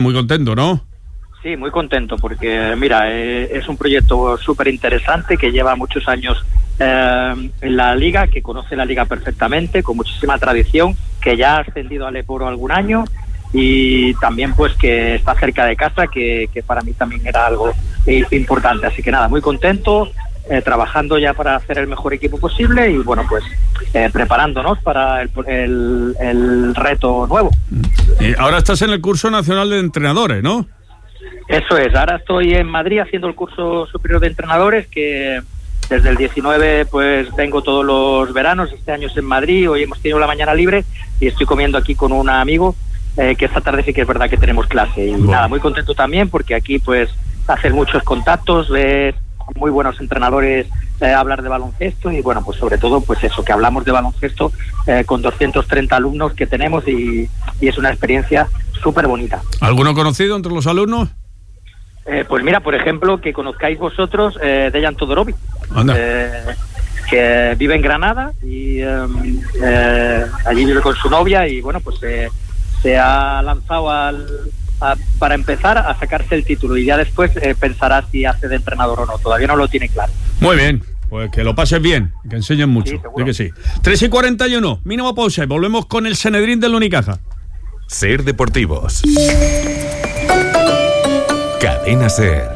Muy contento, ¿no? Sí, muy contento porque, mira, es un proyecto súper interesante que lleva muchos años en la Liga, que conoce la Liga perfectamente, con muchísima tradición, que ya ha ascendido al Leporo algún año y también pues que está cerca de casa, que para mí también era algo importante. Así que nada, muy contento, trabajando ya para hacer el mejor equipo posible y bueno, pues preparándonos para el reto nuevo. Ahora estás en el curso nacional de entrenadores, ¿no? Eso es, ahora estoy en Madrid haciendo el curso superior de entrenadores, que desde el 19 pues vengo todos los veranos. Este año es en Madrid, hoy hemos tenido la mañana libre y estoy comiendo aquí con un amigo, que esta tarde sí que es verdad que tenemos clase y nada, muy contento también porque aquí pues hacer muchos contactos, ver muy buenos entrenadores, hablar de baloncesto y bueno, pues sobre todo pues eso, que hablamos de baloncesto con 230 alumnos que tenemos y es una experiencia súper bonita. ¿Alguno conocido entre los alumnos? Pues mira, por ejemplo, que conozcáis vosotros Dejan Todorovic, que vive en Granada y allí vive con su novia y bueno, pues se ha lanzado para empezar a sacarse el título y ya después pensará si hace de entrenador o no. Todavía no lo tiene claro. Muy bien, pues que lo pases bien, que enseñen mucho. Sí, que sí. 3:41, mínimo pausa y volvemos con el Sanedrín del Unicaja. Ser Deportivos. Cadena Ser.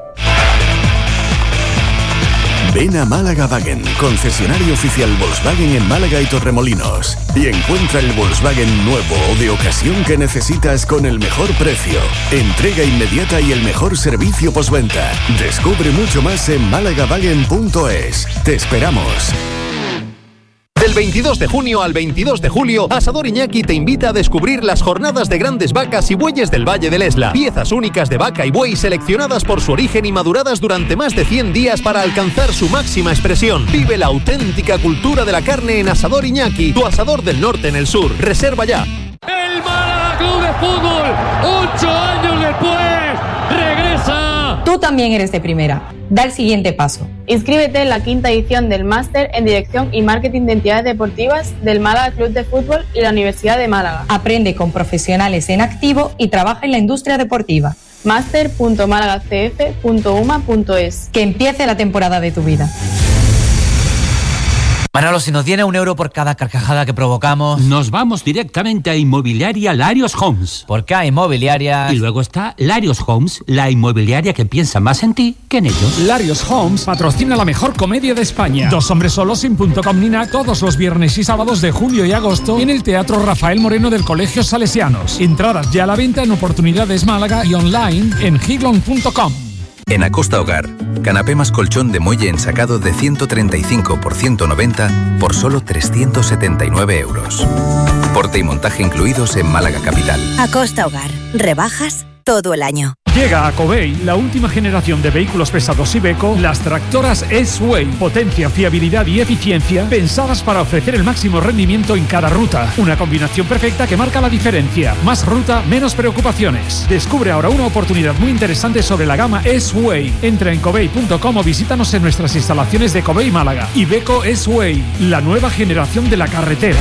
Ven a Málaga Wagen, concesionario oficial Volkswagen en Málaga y Torremolinos, y encuentra el Volkswagen nuevo o de ocasión que necesitas con el mejor precio, entrega inmediata y el mejor servicio postventa. Descubre mucho más en malagawagen.es. Te esperamos. Del 22 de junio al 22 de julio, Asador Iñaki te invita a descubrir las jornadas de grandes vacas y bueyes del Valle del Esla. Piezas únicas de vaca y buey seleccionadas por su origen y maduradas durante más de 100 días para alcanzar su máxima expresión. Vive la auténtica cultura de la carne en Asador Iñaki, tu asador del norte en el sur. Reserva ya. El Málaga Club de Fútbol, 8 años después, regresa. Tú también eres de primera. Da el siguiente paso. Inscríbete en la 5ª edición del Máster en Dirección y Marketing de Entidades Deportivas del Málaga Club de Fútbol y la Universidad de Málaga. Aprende con profesionales en activo y trabaja en la industria deportiva. Master.malagacf.uma.es. Que empiece la temporada de tu vida. Manolo, si nos diera €1 por cada carcajada que provocamos... Nos vamos directamente a Inmobiliaria Larios Homes. ¿Por qué a Inmobiliaria? Y luego está Larios Homes, la inmobiliaria que piensa más en ti que en ellos. Larios Homes patrocina la mejor comedia de España. Dos hombres solos sin .com ni nada, todos los viernes y sábados de julio y agosto en el Teatro Rafael Moreno del Colegio Salesianos. Entradas ya a la venta en Oportunidades Málaga y online en higlon.com. En Acosta Hogar, canapé más colchón de muelle ensacado de 135 por 190 por solo 379 euros. Porte y montaje incluidos en Málaga Capital. Acosta Hogar, rebajas todo el año. Llega a Covey la última generación de vehículos pesados Iveco, las tractoras S-Way. Potencia, fiabilidad y eficiencia pensadas para ofrecer el máximo rendimiento en cada ruta. Una combinación perfecta que marca la diferencia. Más ruta, menos preocupaciones. Descubre ahora una oportunidad muy interesante sobre la gama S-Way. Entra en covey.com o visítanos en nuestras instalaciones de Covey Málaga. Iveco S-Way, la nueva generación de la carretera.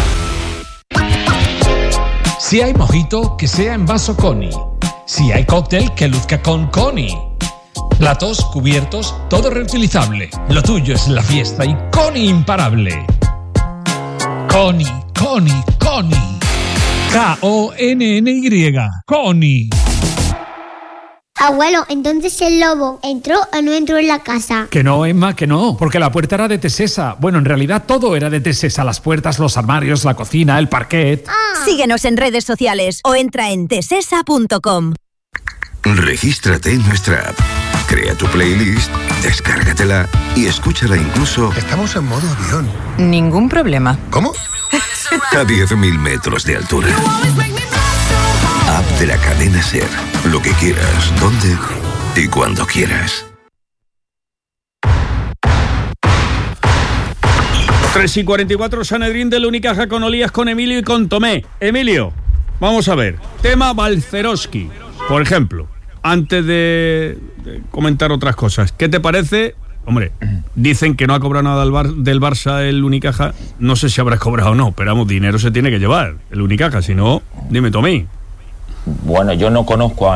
Si hay mojito, que sea en vaso Coni. Si hay cóctel, que luzca con Coni. Platos, cubiertos, todo reutilizable. Lo tuyo es la fiesta y Coni imparable. Coni, Coni, Coni. K-O-N-N-Y. Coni. Abuelo, entonces el lobo ¿entró o no entró en la casa? Que no, Emma, que no, porque la puerta era de Tesesa. Bueno, en realidad todo era de Tesesa. Las puertas, los armarios, la cocina, el parquet. Síguenos en redes sociales o entra en tesesa.com. Regístrate en nuestra app. Crea tu playlist, descárgatela y escúchala incluso... Estamos en modo avión. Ningún problema. ¿Cómo? A 10.000 metros de altura. App de la cadena Ser. Lo que quieras, donde y cuando quieras. 3:44, Sanedrín del Unicaja con Olías, con Emilio y con Tomé. Emilio, vamos a ver. Tema Balcerowski, por ejemplo. Antes de comentar otras cosas, ¿qué te parece? Hombre, dicen que no ha cobrado nada del Barça el Unicaja. No sé si habrá cobrado o no, pero vamos, dinero se tiene que llevar el Unicaja. Si no, dime tú a mí. Bueno, yo no conozco